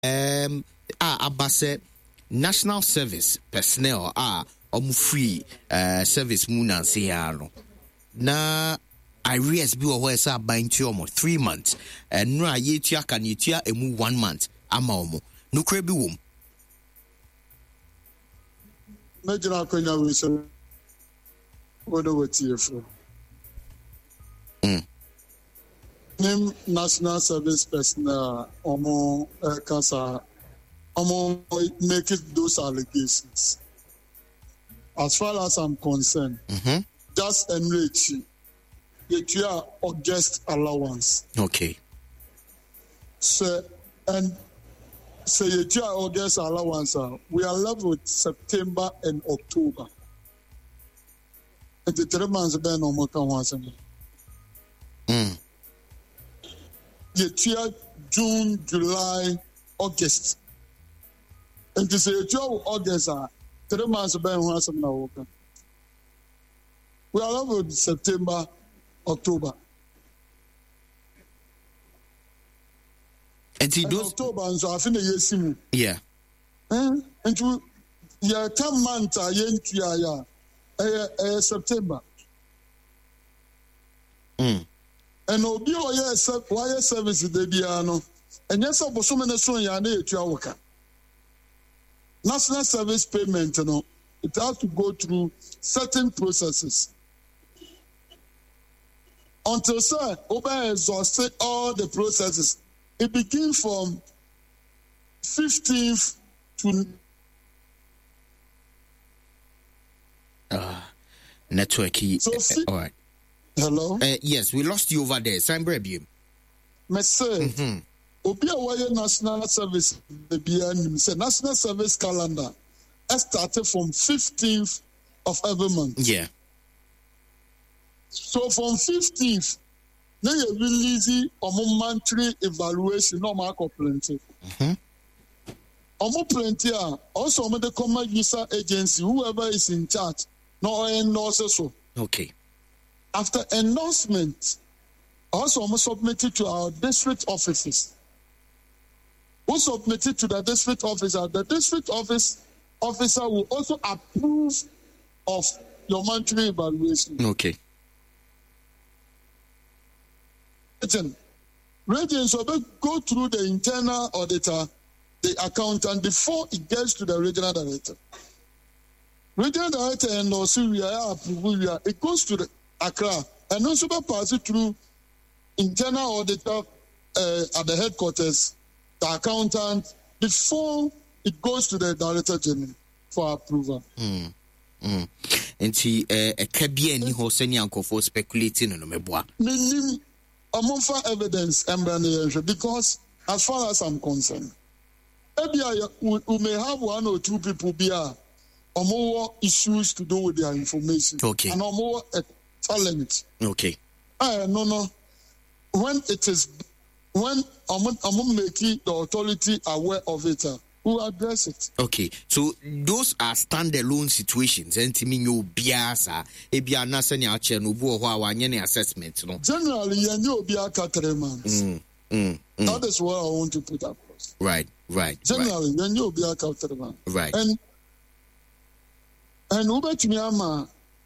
abase national service personnel free service muna no na arrears bi wo esa ban tu omo 3 months no ayetua kan yetua emu 1 month ama omo no kra bi wom Major Konya Wilson. What over TF? Name national service personnel, Omo Kasa, Omo make it those allegations. As far as I'm concerned, just enrich your August allowance. Okay. So, and so your August allowance, we are left with September and October. And the 3 months have been almost one. Your June, July, August. And to say your August, 3 months have been one. We are left with September, October. And October, and so I think yes, yeah. And you, 10 months, September. And obi why service de biano. And yes, so many so yane to national service payment, it has to go through certain processes. Until sir, Oba exhausted all the processes. It begins from 15th to networky. So, all right. Hello? Yes, we lost you over there. Sign Brebium. Message. Obia Waya National Service, the National Service calendar started from 15th of every month. Yeah. So from 15th, now you release a monthly evaluation, no mark of plenty. Plenty also the common user agency, whoever is in charge, no endorses so. Okay. After endorsement, also submitted to our district offices. Who submitted to the district officer? The district officer will also approve of your monthly evaluation. Okay. Regions will go through the internal auditor, the accountant, before it gets to the regional director. Regional director and also it goes to the Accra and also pass it through internal auditor at the headquarters, the accountant, before it goes to the director general for approval. And see, a cabby and you send uncle for speculating on Meboa. Among evidence because as far as I'm concerned, we may have 1 or 2 people be more issues to do with their information. Okay. And more talent. Okay. No. When I'm making the authority aware of it, we'll address it. Okay. So those are standalone situations. And to me, you biasa, ebia nasa ni ache no bu ho awa nye assessment no. Generally, you be 3 months. That is what I want to put across. Right. Generally, you be 3 months. Right. And Uber to me ama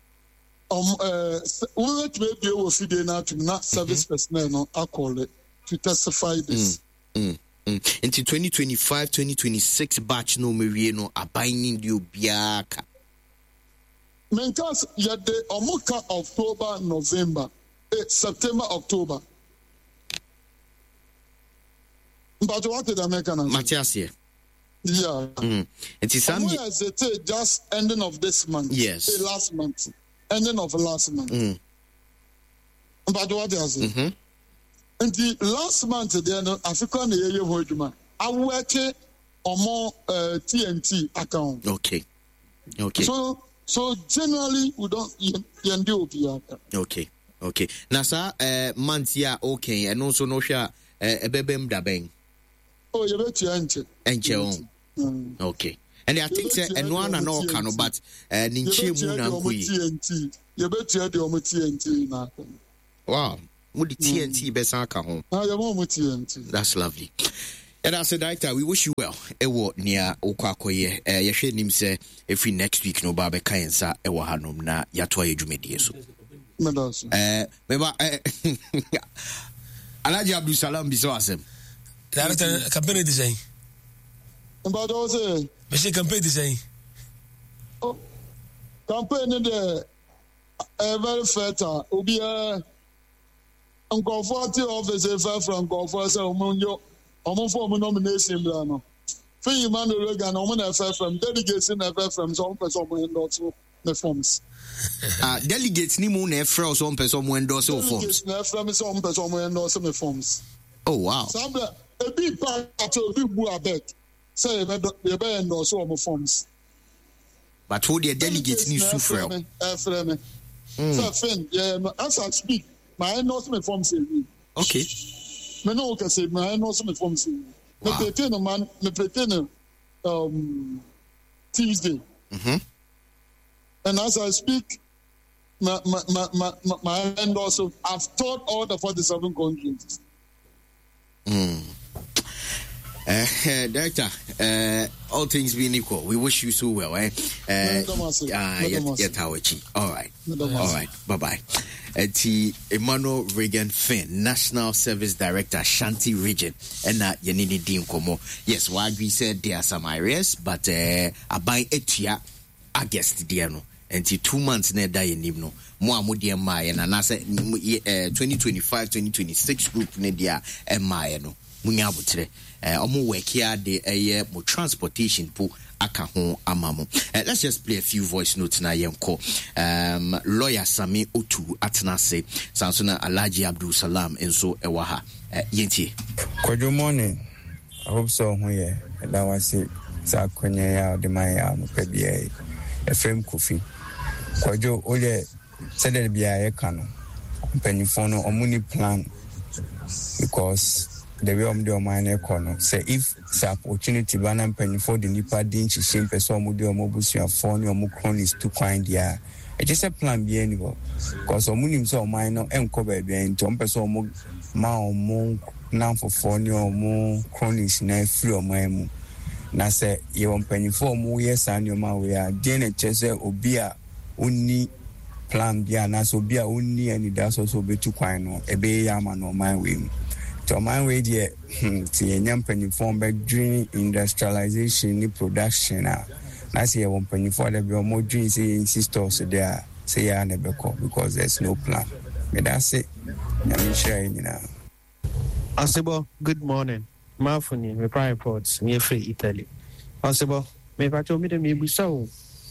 Uber to be able to not service personnel no call it to testify this. Into 2025-2026 batch no me no abiding you biaka. Menkas yet the Omoka October, November, September, October. But what did American Matthias here? Yeah. It is just ending of this month. Yes. Last month. Ending of last month. But what does it? And the last month, the African area Hojuma, I work on more TNT account. Okay. So generally, we don't do. Okay. Nasa month here, okay, and also no share a bebem dabeng. Oh, you bet you enche. Okay. And I think and one and all can but Ninchi TNT. You bet you had the TNT now. Wow. Would the TNT be home? TNT. That's lovely. And as a director, we wish you well. Ewo near Okwakoye. Yeshe nim say every next week no babe kayensa ewo hanom na yatoa yedwumedie so. Meba Alhaji Abdul Salam biso asem. Director campaign design. But also Monsieur campaign design. Campaign de very fertile. Obi uncomfortable office from comfort say omonyo form nomination no. Free man Reagan omo na from delegates na from some person mo endorse the forms. Delegates ni mo na frɛ some person mo endorse forms. Delegates na from some person mo endorse me forms. Oh wow. Sabla a big part of big bu abet. Say you be endorse some forms. But who the delegates ni su frɛ. So fin as I speak my endorsement forms. Okay. Me no can say my endorsement forms. Me pretend Tuesday. And as I speak, my endorsement, I've taught all the 47 countries. Director, all things being equal, we wish you so well. All right. Bye-bye. Emmanuel Reagan Finn, National Service Director, Shanti Region, and Yanini Dinkomo. Yes, what we said there are some areas, but I buy etia August diano. And 2 months ne da yenimno. Mo amudi ma ye na say 2025-2026 group ne dia ma no. Munya butre. Omo work here de mo transportation po aka ho amamo. Let's just play a few voice notes na yenko. Lawyer Sami Otu Atenase Sansona Alhaji Abdul Salam enso ewaha. Yenti. Good morning. I hope so here. That was it. Sa kwenye ya de mai am pebia. FM Kofi. Kwajo oye said bia ye kano. Penifo no omuni plan because the way of the mine corner say if the opportunity banana penny for the nipa din to shame person mu de omobusu afon ni omo cronies to find dia it just a plan be anyway because omunim so mine no enko ba bia nti on person omo ma omo nan for phone omo cronies na free omo mu na say ye on penny for mu yes and your ma we are den chese obi a onni plan bia na so bia onni ani da so be to kwan no ebe ya ma no man we mu to man we dey see nyam penny form be dream industrialization ni production na say one penny for the be more dream say sisters there say ya na beko because there's no plan but that's it I'm sharing now. Asibo, good morning. Mafuni, me prime reports, me free Italy. Asibo, me pacho mi de mi busawo.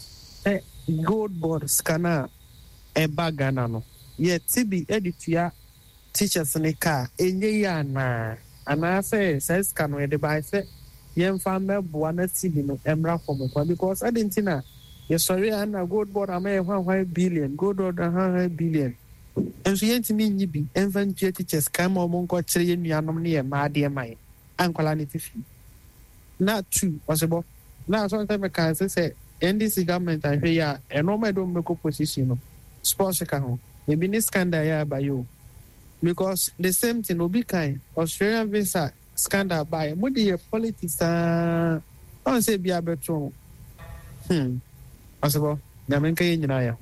Gold board scanner e bagana no. Ye tibi editia teachers in a car, enye ya na say says can we buy say yen family buana tibi no emra for me because I didn't know you sorry and a gold board am 1 billion gold board 1 billion and so yent me nyibi infant teachers come on ko kire nuanom ne ma de mai ankwala ne tifi na two possible na so time can say NDC government and here and no me do make opposition no sports ka ho e bi ni scandal ya ba yo because the same thing will be kind Australian visa scandal by mudi politics on say be abeto possible na men kay nyina ya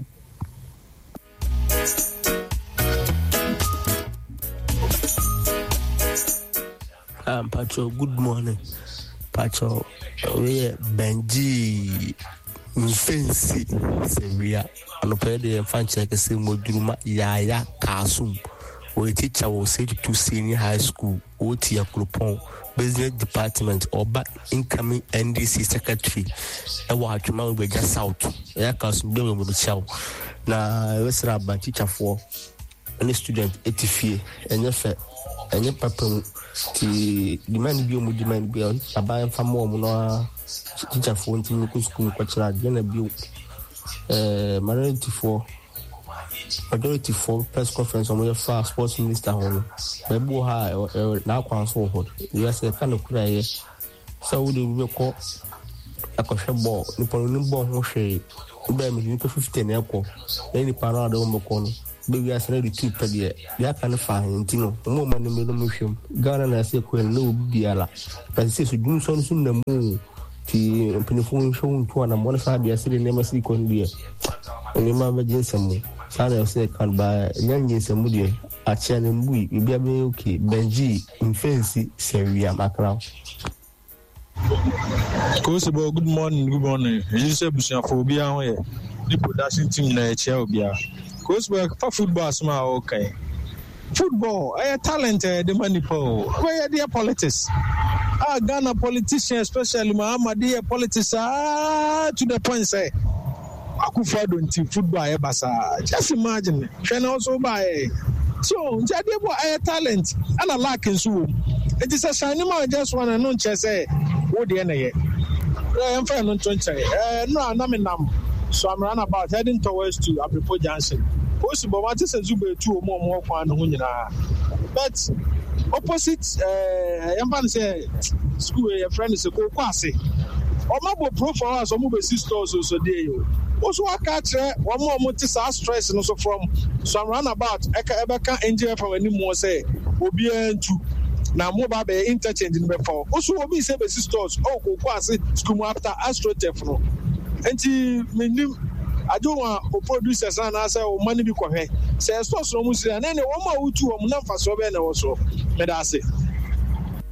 Pacho, good morning. Pacho, we Benji Fancy Seria Anopede Fancy Moduma Yaya Kasum. Or a teacher will say to senior high school, Otia Klupon, business department, or back incoming NDC secretary. I watch you man just south. I can't be with the show. Now, let's rub my teacher for any student 80 and your and your papa. The man be on demand bill, a buy for more teacher for one to school, but I didn't build majority for press conference on your far sports minister home. The boy high now council hold. Yes, a kind of cry. So we will call a question ball. Nippon ball, no shade. Bear me 15 airport. Any parade on the corner. baby as ready to pay the ya can find no more money him Ghana na say ko no biala but say so dum so na mu ti penifo show to na mo sa bia say na masi ko ndie ni ma ba jinsamu sana say kan ba nyanyin samu die a chane mbui bia be okay Benji Mfensi Seria Macron. Possible good morning. You say bushafobia here. The production team na chair bia. Possible for football small okay. Football, I talent the money po. Where their politics? Ghana politicians, especially Muhammad, their politics to the point say Akufo-Addo nti football e basa. Just imagine. Can also buy. So, Jadebo I talent and a lack in so. It is a shiny man just want to know say what the end. I'm fair on 20. No, I'm in. So I'm run about heading towards to Apripo Junction. Possible what is a Zube 2 or more fun. But opposite, I'm say school, a friend is a go quasi. Or my profile, or move sisters, so there. Also, I catch one more motis stress and also from some runabout. Eka enjoy from any more say, Obi to now mobile interchanging before. Also, Obi say sisters, oh, go quasi school after astrotefno. And I don't want to produce a son as a money be correct. Say, so much, and then one more two, I'm not for so many also. But I say,